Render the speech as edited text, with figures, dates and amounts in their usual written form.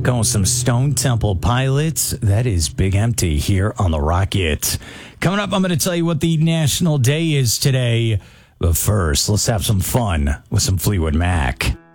going with some Stone Temple Pilots. That is Big Empty here on the Rocket. Coming up, I'm going to tell you what the national day is today. But first, let's have some fun with some Fleetwood Mac.